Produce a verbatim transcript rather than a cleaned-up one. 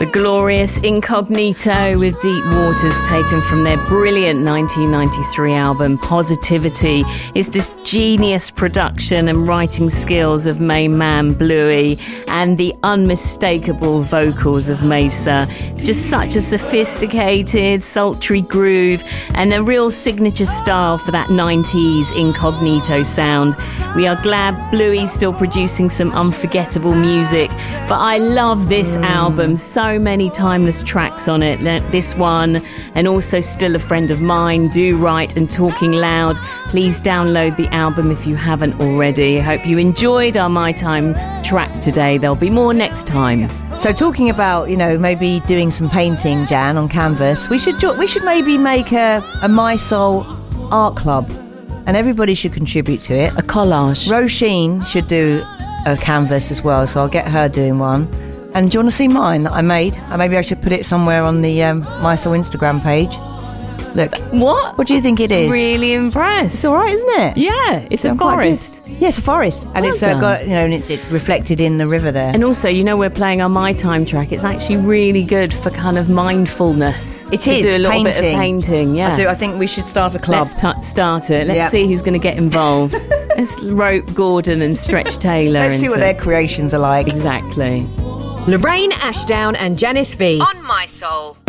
The glorious Incognito with Deep Waters, taken from their brilliant nineteen ninety-three album Positivity, is this genius production and writing skills of main man Bluey and the unmistakable vocals of Mesa. Just such a sophisticated, sultry groove and a real signature style for that nineties Incognito sound. We are glad Bluey's still producing some unforgettable music, but I love this mm. album. So many timeless tracks on it. This one, and also Still a Friend of Mine, Do Right and Talking Loud. Please download the album if you haven't already. I hope you enjoyed our My Time track today. There'll be more next time. So talking about, you know, maybe doing some painting, Jan, on canvas, we should we should maybe make a, a My Soul art club, and everybody should contribute to it. A collage. Roisin should do a canvas as well, so I'll get her doing one. And do you want to see mine that I made? Or maybe I should put it somewhere on the um, My Soul Instagram page. Look. What? What do you think it is? Really impressed. It's all right, isn't it? Yeah, it's a forest. Yeah, it's a forest. And well it's uh, got, you know, and it's, it's reflected in the river there. And also, you know, we're playing our My Time track. It's actually really good for kind of mindfulness. It to is. do a little painting. bit of painting, yeah. I do. I think we should start a club. Let's t- start it. Let's yep. see who's going to get involved. Let's rope Gordon and Stretch Taylor. Let's see what it. their creations are like. Exactly. Lorraine Ashdown and Janice V on My Soul.